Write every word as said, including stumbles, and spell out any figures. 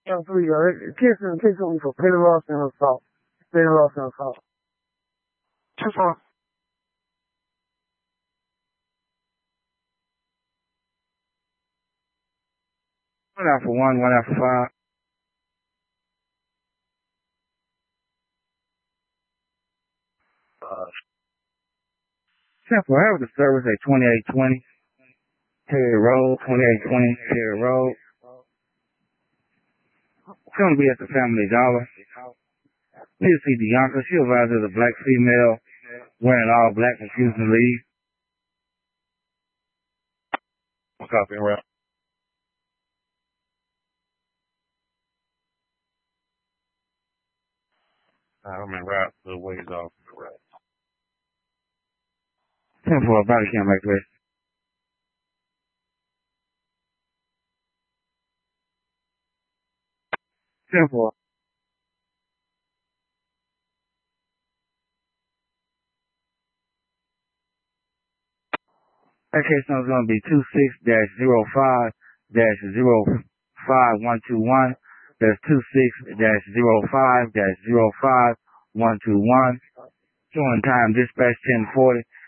Ten three, uh, kissing, kissing me for petty loss and assault. Petty loss and assault. Two four. One out for one, one out for five. Uh, Simple, have the service at twenty-eight twenty. Terry Road, twenty-eight twenty, Terry Road. It's going to be at the Family Dollar. Here see Bianca. She advises a black female wearing all black confusing leave. Copy and route. I'm in route to the ways off. ten four, body cam like this. ten four. That case number is going to be two six dash zero five dash zero five one two one. That's two six dash zero five dash zero five one two one. Showing time dispatch ten forty.